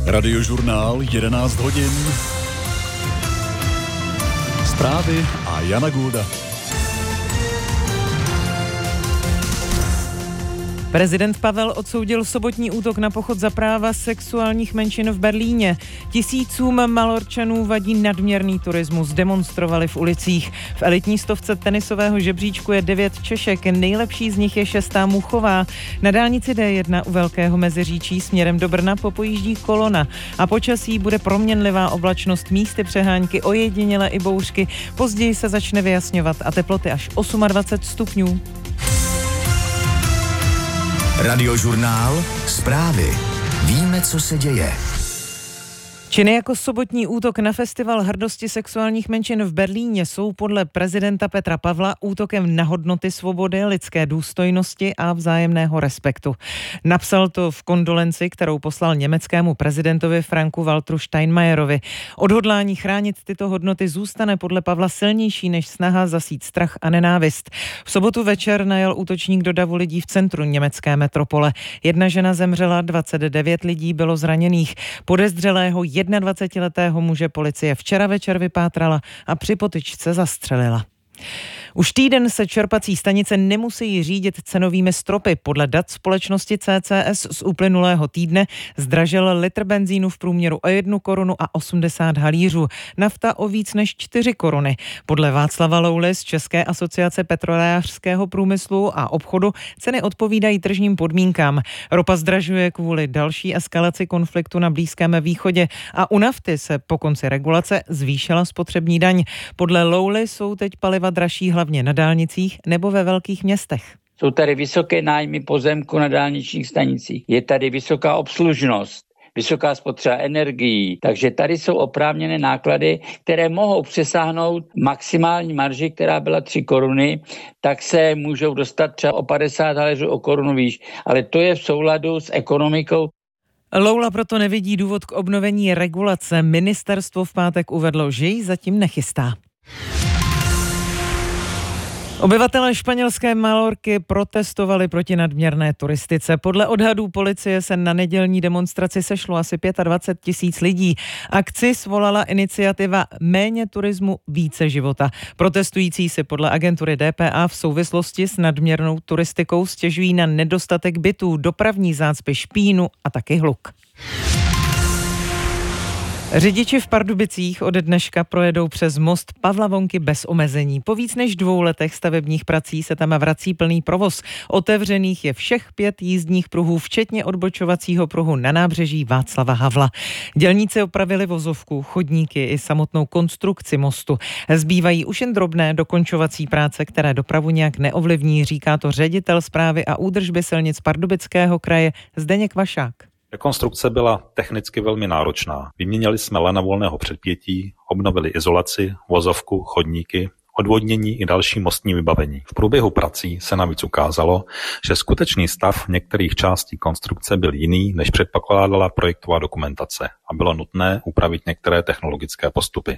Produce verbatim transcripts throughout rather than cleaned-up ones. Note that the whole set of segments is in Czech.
Radiožurnál jedenáct hodin. Zprávy a Jana Gulda. Prezident Pavel odsoudil sobotní útok na pochod za práva sexuálních menšin v Berlíně. Tisícům Malorčanů vadí nadměrný turismus, demonstrovali v ulicích. V elitní stovce tenisového žebříčku je devět Češek, nejlepší z nich je šestá Muchová. Na dálnici D jedna u Velkého Meziříčí směrem do Brna popojíždí kolona a počasí bude proměnlivá oblačnost, místy přehánky, ojedinělé i bouřky. Později se začne vyjasňovat a teploty až dvacet osm stupňů. Radiožurnál, zprávy. Víme, co se děje. Činy jako sobotní útok na festival hrdosti sexuálních menšin v Berlíně jsou podle prezidenta Petra Pavla útokem na hodnoty svobody, lidské důstojnosti a vzájemného respektu. Napsal to v kondolenci, kterou poslal německému prezidentovi Franku Walteru Steinmeierovi. Odhodlání chránit tyto hodnoty zůstane podle Pavla silnější než snaha zasít strach a nenávist. V sobotu večer najel útočník do davu lidí v centru německé metropole. Jedna žena zemřela, dvacet devět lidí bylo zraněných. Podezřelého jednadvacetiletého muže policie včera večer vypátrala a při potyčce zastřelila. Už týden se čerpací stanice nemusí řídit cenovými stropy. Podle dat společnosti C C S z uplynulého týdne zdražil litr benzínu v průměru o jednu korunu a osmdesát halířů. Nafta o víc než čtyři koruny. Podle Václava Louly z České asociace petrolejářského průmyslu a obchodu ceny odpovídají tržním podmínkám. Ropa zdražuje kvůli další eskalaci konfliktu na Blízkém východě a u nafty se po konci regulace zvýšila spotřební daň. Podle Louly jsou teď paliva dražší hlavně na dálnicích nebo ve velkých městech. Jsou tady vysoké nájmy pozemku na dálničních stanicích. Je tady vysoká obslužnost, vysoká spotřeba energií. Takže tady jsou oprávněné náklady, které mohou přesáhnout maximální marži, která byla tři koruny, tak se můžou dostat třeba o padesát haléřů o korunu výš. Ale to je v souladu s ekonomikou. Loula proto nevidí důvod k obnovení regulace. Ministerstvo v pátek uvedlo, že ji zatím nechystá. Obyvatelé španělské Malorky protestovali proti nadměrné turistice. Podle odhadů policie se na nedělní demonstraci sešlo asi dvacet pět tisíc lidí. Akci svolala iniciativa Méně turismu, více života. Protestující si podle agentury D P A v souvislosti s nadměrnou turistikou stěžují na nedostatek bytů, dopravní zácpy, špínu a taky hluk. Řidiči v Pardubicích ode dneška projedou přes most Pavla Vonky bez omezení. Po víc než dvou letech stavebních prací se tam vrací plný provoz. Otevřených je všech pět jízdních pruhů, včetně odbočovacího pruhu na nábřeží Václava Havla. Dělníci opravili vozovku, chodníky i samotnou konstrukci mostu. Zbývají už jen drobné dokončovací práce, které dopravu nějak neovlivní, říká to ředitel správy a údržby silnic Pardubického kraje Zdeněk Vašák. Rekonstrukce byla technicky velmi náročná. Vyměnili jsme lana volného předpětí, obnovili izolaci, vozovku, chodníky, odvodnění i další mostní vybavení. V průběhu prací se navíc ukázalo, že skutečný stav některých částí konstrukce byl jiný, než předpokládala projektová dokumentace a bylo nutné upravit některé technologické postupy.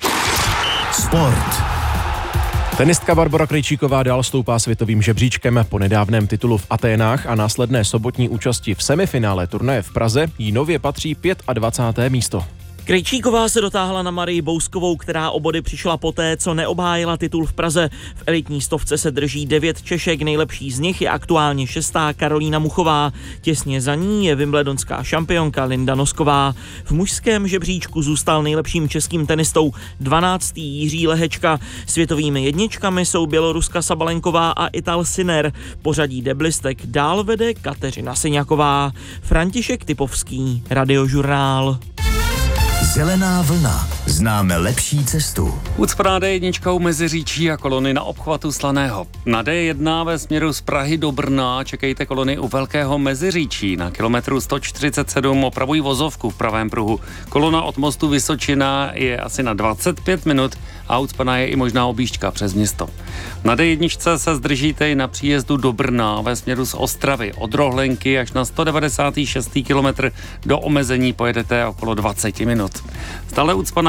Sport. Tenistka Barbora Krejčíková dál stoupá světovým žebříčkem. Po nedávném titulu v Aténách a následné sobotní účasti v semifinále turnaje v Praze jí nově patří dvacáté páté místo. Krejčíková se dotáhla na Marii Bouskovou, která o body přišla poté, co neobhájila titul v Praze. V elitní stovce se drží devět Češek, nejlepší z nich je aktuálně šestá Karolína Muchová. Těsně za ní je wimbledonská šampionka Linda Nosková. V mužském žebříčku zůstal nejlepším českým tenistou dvanáctý Jiří Lehečka. Světovými jedničkami jsou Běloruska Sabalenková a Ital Sinner. Pořadí deblistek dál vede Kateřina Syňaková. František Typovský, Radiožurnál. Zelená vlna. Známe lepší cestu. Ucpaná D jedna u Meziříčí a kolony na obchvatu Slaného. Na D jedna ve směru z Prahy do Brna čekejte kolony u Velkého Meziříčí. Na kilometru sto čtyřicet sedm opravují vozovku v pravém pruhu. Kolona od mostu Vysočina je asi na dvacet pět minut a ucpaná je i možná objížďka přes město. Na D jedna se zdržíte i na příjezdu do Brna ve směru z Ostravy. Od Rohlenky až na sto devadesát šest kilometr do omezení pojedete okolo dvacet minut. Stále ucpaná je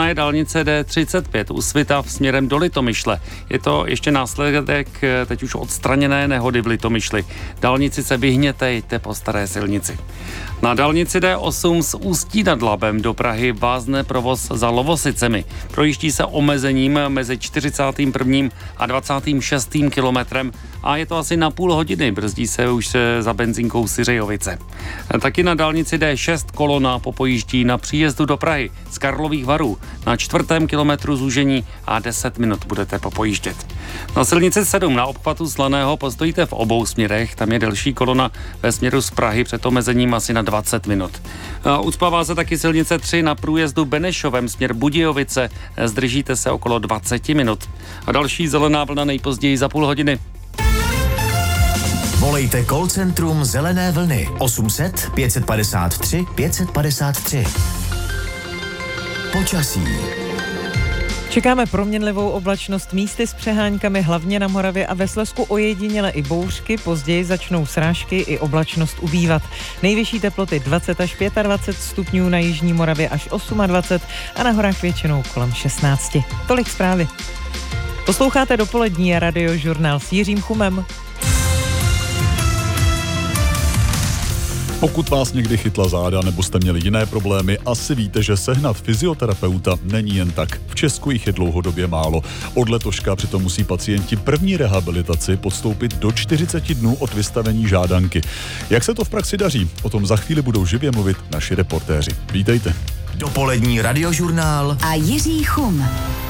je dálnice D třicet pět u Svitav směrem do Litomyšle. Je to ještě následek teď už odstraněné nehody v Litomyšli. Dálnici se vyhněte, jeďte po staré silnici. Na dálnici D osm z Ústí nad Labem do Prahy vázne provoz za Lovosicemi. Projíždí se omezením mezi čtyřicátým prvním a dvacátým šestým kilometrem a je to asi na půl hodiny, brzdí se už za benzínkou Syřejovice. Taky na dálnici D šest kolona popojíždí na příjezdu do Prahy z Karlových Varů. Na čtvrtém kilometru zúžení a deset minut budete popojíždět. Na silnici sedm na obchvatu Slaného postojíte v obou směrech, tam je delší kolona ve směru z Prahy před omezením asi na dvacet minut. Ucpává se taky silnice tři na průjezdu Benešovem směr Budějovice, zdržíte se okolo dvacet minut. A další zelená vlna nejpozději za půl hodiny. Volejte call centrum Zelené vlny osm set pět padesát tři pět padesát tři. Počasí. Čekáme proměnlivou oblačnost, místy s přeháňkami, hlavně na Moravě a ve Slezsku ojediněle i bouřky, později začnou srážky i oblačnost ubývat. Nejvyšší teploty dvacet až dvacet pět stupňů, na jižní Moravě až dvacet osm a na horách většinou kolem šestnáct. Tolik zprávy. Posloucháte dopolední a Radiožurnál s Jiřím Chumem. Pokud vás někdy chytla záda nebo jste měli jiné problémy, asi víte, že sehnat fyzioterapeuta není jen tak. V Česku jich je dlouhodobě málo. Od letoška přitom musí pacienti první rehabilitaci podstoupit do čtyřicet dnů od vystavení žádanky. Jak se to v praxi daří? O tom za chvíli budou živě mluvit naši reportéři. Vítejte. Dopolední Radiožurnál a Jiří Chum.